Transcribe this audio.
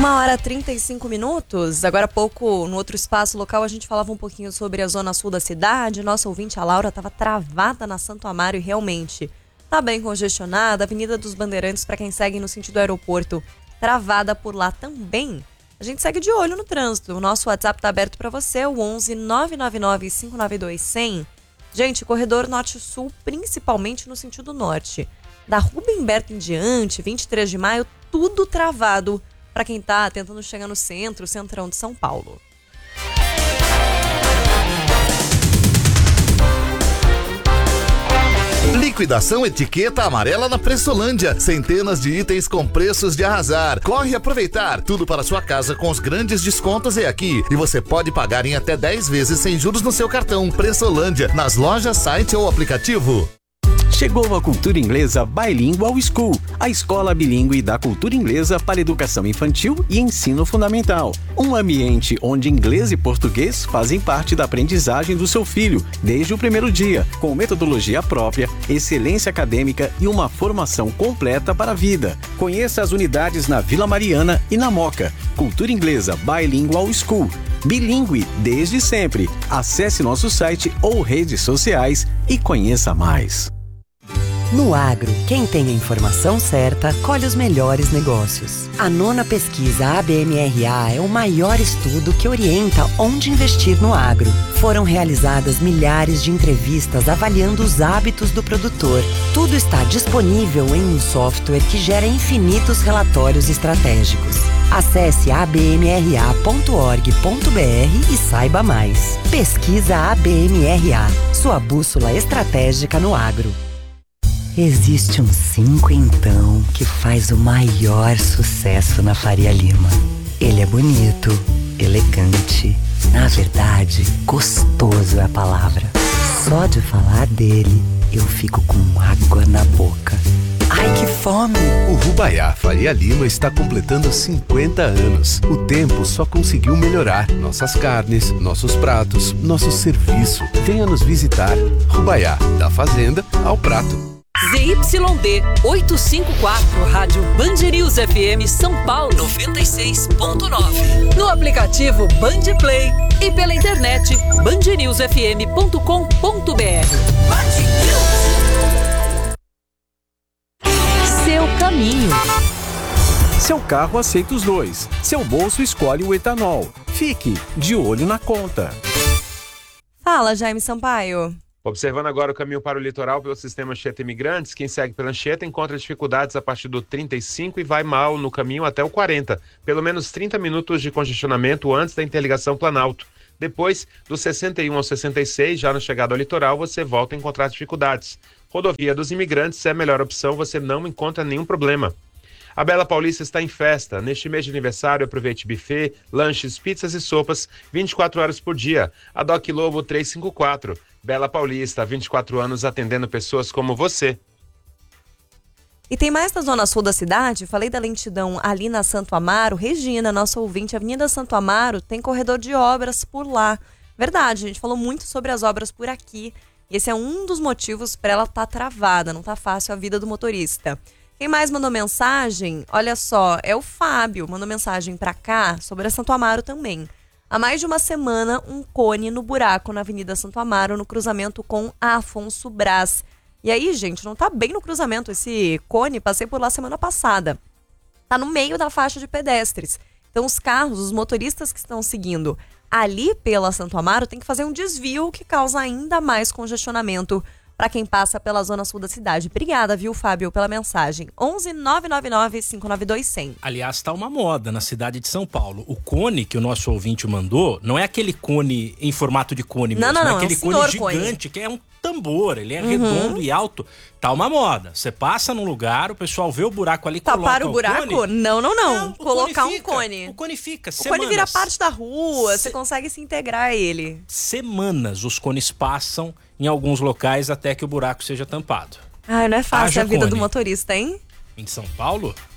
1h35. Agora há pouco, no outro espaço local, a gente falava um pouquinho sobre a zona sul da cidade. Nossa ouvinte, a Laura, estava travada na Santo Amaro e realmente está bem congestionada. Avenida dos Bandeirantes, para quem segue no sentido aeroporto, travada por lá também. A gente segue de olho no trânsito. O nosso WhatsApp está aberto para você, o 11 999 592 100. Gente, corredor norte-sul, principalmente no sentido norte. Da Rubem Berta em diante, 23 de maio, tudo travado para quem está tentando chegar no centrão de São Paulo. Liquidação Etiqueta Amarela na Pressolândia. Centenas de itens com preços de arrasar. Corre aproveitar. Tudo para sua casa com os grandes descontos é aqui. E você pode pagar em até 10 vezes sem juros no seu cartão. Pressolândia, nas lojas, site ou aplicativo. Chegou a Cultura Inglesa Bilingual School, a escola bilíngue da cultura inglesa para educação infantil e ensino fundamental. Um ambiente onde inglês e português fazem parte da aprendizagem do seu filho desde o primeiro dia, com metodologia própria, excelência acadêmica e uma formação completa para a vida. Conheça as unidades na Vila Mariana e na Moca. Cultura Inglesa Bilingual School. Bilíngue desde sempre. Acesse nosso site ou redes sociais e conheça mais. No agro, quem tem a informação certa, colhe os melhores negócios. A 9ª pesquisa ABMRA é o maior estudo que orienta onde investir no agro. Foram realizadas milhares de entrevistas avaliando os hábitos do produtor. Tudo está disponível em um software que gera infinitos relatórios estratégicos. Acesse abmra.org.br e saiba mais. Pesquisa ABMRA, sua bússola estratégica no agro. Existe um 5 então que faz o maior sucesso na Faria Lima. Ele é bonito, elegante, na verdade, gostoso é a palavra. Só de falar dele, eu fico com água na boca. Ai, que fome! O Rubaiá Faria Lima está completando 50 anos. O tempo só conseguiu melhorar nossas carnes, nossos pratos, nosso serviço. Venha nos visitar. Rubaiá, da fazenda ao prato. ZYD 854, Rádio Band News FM São Paulo 96.9. No aplicativo Band Play e pela internet bandnewsfm.com.br. Seu caminho. Seu carro aceita os dois. Seu bolso escolhe o etanol. Fique de olho na conta. Fala, Jaime Sampaio. Observando agora o caminho para o litoral pelo sistema Anchieta Imigrantes, quem segue pela Anchieta encontra dificuldades a partir do 35 e vai mal no caminho até o 40. Pelo menos 30 minutos de congestionamento antes da interligação Planalto. Depois, do 61 ao 66, já na chegada ao litoral, você volta a encontrar dificuldades. Rodovia dos Imigrantes é a melhor opção, você não encontra nenhum problema. A Bela Paulista está em festa. Neste mês de aniversário, aproveite buffet, lanches, pizzas e sopas, 24 horas por dia. A Doc Lobo 354. Bela Paulista, 24 anos atendendo pessoas como você. E tem mais na zona sul da cidade? Falei da lentidão ali na Santo Amaro. Regina, nossa ouvinte, Avenida Santo Amaro, tem corredor de obras por lá. Verdade, a gente falou muito sobre as obras por aqui. E esse é um dos motivos para ela estar travada, não tá fácil a vida do motorista. Quem mais mandou mensagem? Olha só, é o Fábio, mandou mensagem para cá sobre a Santo Amaro também. Há mais de uma semana, um cone no buraco na Avenida Santo Amaro, no cruzamento com a Afonso Brás. E aí, gente, não tá bem no cruzamento esse cone, passei por lá semana passada. Tá no meio da faixa de pedestres. Então os carros, os motoristas que estão seguindo ali pela Santo Amaro tem que fazer um desvio que causa ainda mais congestionamento para quem passa pela zona sul da cidade. Obrigada, viu, Fábio, pela mensagem. 11 999 592 100. Aliás, tá uma moda na cidade de São Paulo. O cone que o nosso ouvinte mandou não é aquele cone em formato de cone mesmo. Não, é aquele cone gigante, que é um tambor. Ele é redondo e alto. Tá uma moda. Você passa num lugar, o pessoal vê o buraco ali, coloca Tapar o buraco? Cone. Não. Colocar um cone. O cone fica. O cone vira parte da rua, você consegue se integrar a ele. Semanas os cones passam em alguns locais até que o buraco seja tampado. Ai, não é fácil Haja a vida cone. do motorista, hein? Em São Paulo,